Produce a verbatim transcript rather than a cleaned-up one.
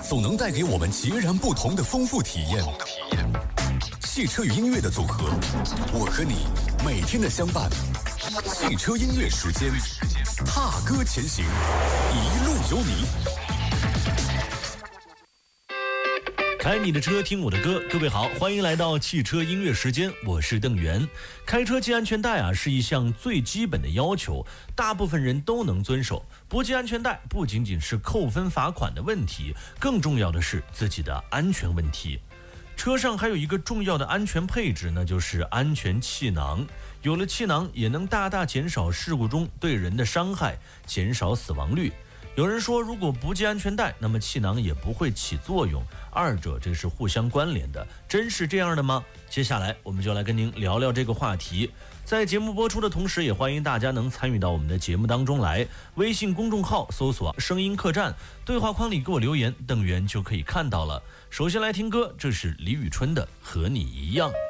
总能带给我们截然不同的丰富体验。汽车与音乐的组合，我和你每天的相伴。汽车音乐时间，踏歌前行，一路有你。 开你的车，听我的歌。各位好，欢迎来到汽车音乐时间，我是邓源。开车系安全带啊，是一项最基本的要求，大部分人都能遵守。不系安全带不仅仅是扣分罚款的问题，更重要的是自己的安全问题。车上还有一个重要的安全配置，那就是安全气囊。有了气囊，也能大大减少事故中对人的伤害，减少死亡率。有人说，如果不系安全带，那么气囊也不会起作用，二者这是互相关联的，真是这样的吗？接下来我们就来跟您聊聊这个话题。在节目播出的同时，也欢迎大家能参与到我们的节目当中来。微信公众号搜索声音客栈，对话框里给我留言，邓源就可以看到了。首先来听歌，这是李宇春的《和你一样》。